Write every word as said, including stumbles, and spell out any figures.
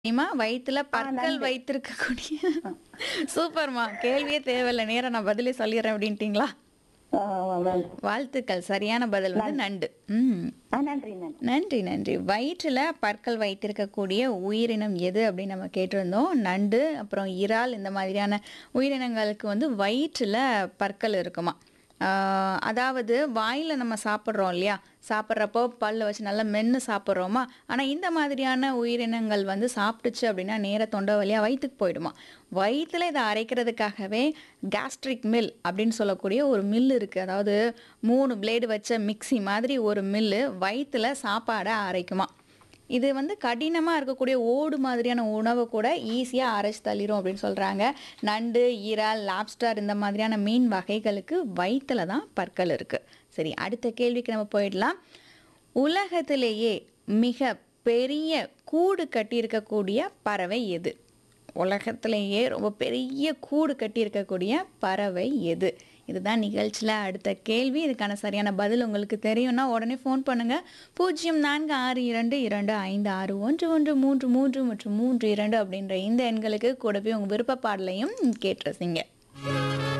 தெரியுமா? வயித்துல ஆ பற்கள் நண்டு. வைத்திருக்கக்கூடிய அ. சூப்பர்மா. கேள்வியே தேவையில்ல. நேரா நான் பதிலே சொல்லிர்றேன் அப்டின்ட்டீங்களா? ஆமா நன்றி. வாழ்த்துக்கள். சரியான பதில் வந்து நன்றி. நண்டு. ம். ஆ நன்றி, நன்றி. நன்றி, நன்றி. வயிற்றுல பற்கள் வைத்திருக்கக்கூடிய உயிரினம் எது அப்படின்னு நம்ம கேட்டிருந்தோம். நண்டு, அப்புறம் இறால் இந்த மாதிரியான உயிரினங்களுக்கு வந்து வயிற்றுல பற்கள் இருக்குமாம். ஆ அதாவது வாயில நம்ம சாப்பிடுறோம் இல்லையா? சாப்பிடுறப்போ பல்ல வச்சு நல்லா மென்னு சாப்பிடுறோமா? ஆனா இந்த மாதிரியான உயிரினங்கள் வந்து சாப்பிட்டுச்சு அப்படின்னா நேரா தொண்டை வழியா வயித்துக்கு போயிடுமாம். வயித்துல இத அரைக்கிறதுக்காகவே கேஸ்ட்ரிக் மில் அப்படின்னு சொல்லக்கூடிய ஒரு மில் இருக்கு. அதாவது மூணு பிளேடு வச்ச மிக்ஸி மாதிரி ஒரு மில்லு வயித்துல சாப்பாட அரைக்குமாம். இது வந்து கடினமா இருக்கக்கூடிய ஓடு மாதிரியான உணவ கூட ஈஸியா அரைச்சு தள்ளிரும் அப்படின்னு சொல்றாங்க. நண்டு, இறால், லாப்ஸ்டர் இந்த மாதிரியான மீன் வகைகளுக்கு வயித்துல தான் பற்கள் இருக்கு. சரி, அடுத்த கேள்விக்கு நம்ம போயிடலாம். உலகத்திலேயே மிக பெரிய கூடு கட்டியிருக்கக்கூடிய பறவை எது? உலகத்திலேயே ரொம்ப பெரிய கூடு கட்டியிருக்கக்கூடிய பறவை எது? இதுதான் நிகழ்ச்சியில அடுத்த கேள்வி. இதுக்கான சரியான பதில் உங்களுக்கு தெரியும்னா உடனே ஃபோன் பண்ணுங்க. பூஜ்ஜியம் நான்கு ஆறு இரண்டு இரண்டு ஐந்து ஆறு ஒன்று ஒன்று மூன்று மூன்று மற்றும் மூன்று இரண்டு அப்படின்ற இந்த எண்களுக்கு கூடவே உங்க விருப்ப பாடலையும் கேட்டு ரசிங்க.